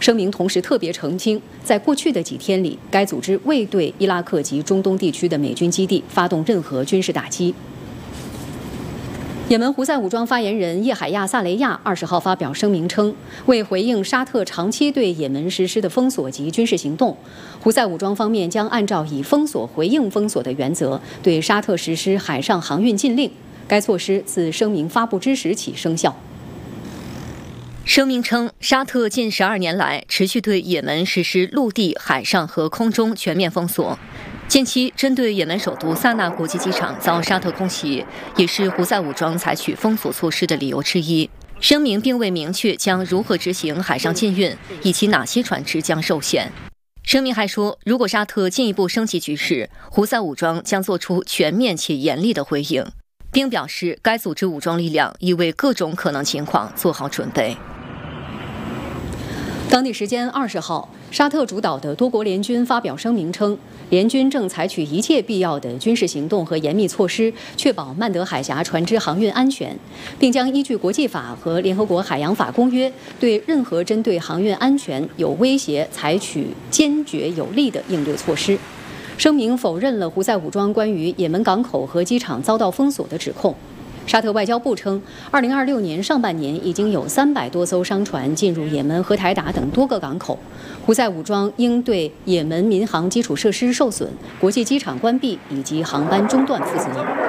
声明同时特别澄清，在过去的几天里，该组织未对伊拉克及中东地区的美军基地发动任何军事打击。也门胡塞武装发言人叶海亚·萨雷亚20号发表声明称，为回应沙特长期对也门实施的封锁及军事行动，胡塞武装方面将按照以封锁回应封锁的原则，对沙特实施海上航运禁令。该措施自声明发布之时起生效。 声明称，沙特近12年来持续对也门实施陆地、海上和空中全面封锁。近期针对也门首都萨那国际机场遭沙特空袭，也是胡塞武装采取封锁措施的理由之一。声明并未明确将如何执行海上禁运，以及哪些船只将受限。声明还说，如果沙特进一步升级局势，胡塞武装将做出全面且严厉的回应，并表示该组织武装力量已为各种可能情况做好准备。 当地时间20号，沙特主导的多国联军发表声明称，联军正采取一切必要的军事行动和严密措施，确保曼德海峡船只航运安全，并将依据国际法和联合国海洋法公约，对任何针对航运安全有威胁采取坚决有力的应对措施。声明否认了胡塞武装关于也门港口和机场遭到封锁的指控。沙特外交部称，2026年上半年已经有300多艘商船进入也门和台达等多个港口。胡塞武装应对也门民航基础设施受损、国际机场关闭以及航班中断负责。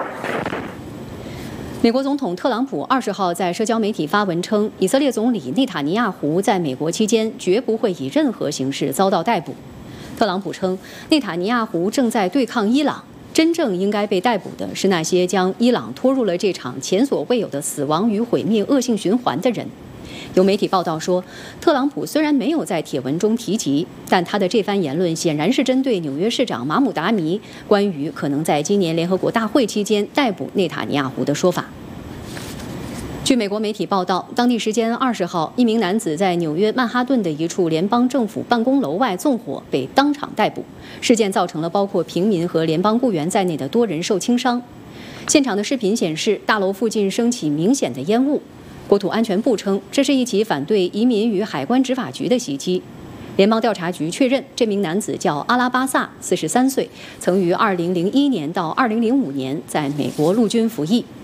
美国总统特朗普20号在社交媒体发文称，以色列总理内塔尼亚胡在美国期间绝不会以任何形式遭到逮捕。特朗普称，内塔尼亚胡正在对抗伊朗。真正应该被逮捕的是那些将伊朗拖入了这场前所未有的死亡与毁灭恶性循环的人。有媒体报道说，特朗普虽然没有在帖文中提及，但他的这番言论显然是针对纽约市长马姆达尼关于可能在今年联合国大会期间逮捕内塔尼亚胡的说法。据美国媒体报道，当地时间20号，一名男子在纽约曼哈顿的一处联邦政府办公楼外纵火，被当场逮捕。事件造成了包括平民和联邦雇员在内的多人受轻伤。现场的视频显示，大楼附近升起明显的烟雾。国土安全部称，这是一起反对移民与海关执法局的袭击。联邦调查局确认，这名男子叫阿拉巴萨，43岁，曾于2001年到2005年在美国陆军服役。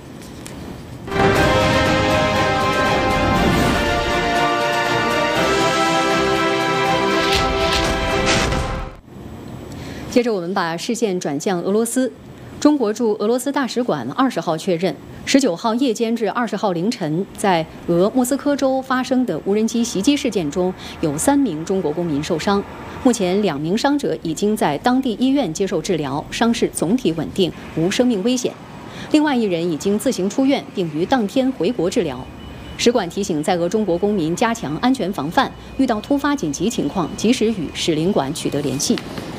接着，我们把视线转向俄罗斯。中国驻俄罗斯大使馆20号确认，19号夜间至20号凌晨，在俄莫斯科州发生的无人机袭击事件中，有3名中国公民受伤。目前2名伤者已经在当地医院接受治疗，伤势总体稳定，无生命危险。另外1人已经自行出院，并于当天回国治疗。使馆提醒在俄中国公民加强安全防范，遇到突发紧急情况，及时与使领馆取得联系。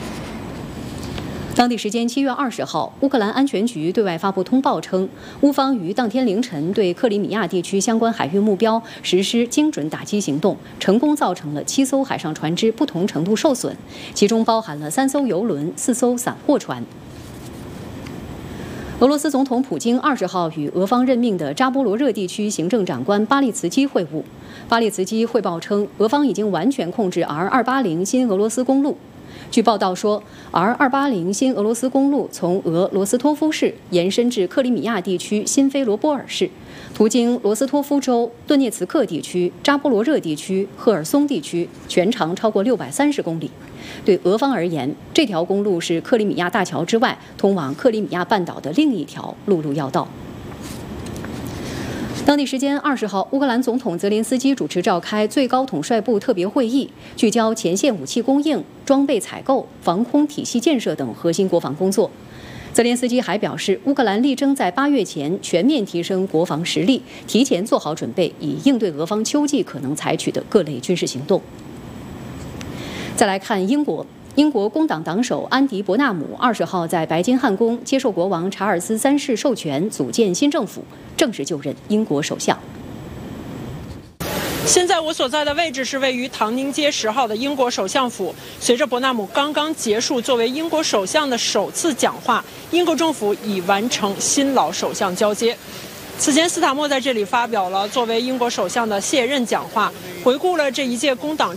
当地时间7月20号，乌克兰安全局对外发布通报称，乌方于当天凌晨对克里米亚地区相关海域目标实施精准打击行动，成功造成了7艘海上船只不同程度受损，其中包含了3艘油轮、4艘散货船。俄罗斯总统普京20号与俄方任命的扎波罗热地区行政长官巴利茨基会晤。巴利茨基汇报称，俄方已经完全控制 R280 新俄罗斯公路。据报道说 ，R280 新俄罗斯公路从俄罗斯托夫市延伸至克里米亚地区新菲罗波尔市，途经罗斯托夫州、顿涅茨克地区、扎波罗热地区、赫尔松地区，全长超过630公里。对俄方而言，这条公路是克里米亚大桥之外通往克里米亚半岛的另一条陆路要道。当地时间20号，乌克兰总统泽连斯基主持召开最高统帅部特别会议，聚焦前线武器供应、装备采购、防空体系建设等核心国防工作。泽连斯基还表示，乌克兰力争在8月前全面提升国防实力，提前做好准备，以应对俄方秋季可能采取的各类军事行动。再来看英国。英国工党党首安迪·伯纳姆20号在白金汉宫接受国王查尔斯3世授权，组建新政府，正式就任英国首相。 现在我所在的位置是位于唐宁街10号的英国首相府。随着伯纳姆刚刚结束作为英国首相的首次讲话，英国政府已完成新老首相交接。此前，斯塔默在这里发表了作为英国首相的卸任讲话，回顾了这一届工党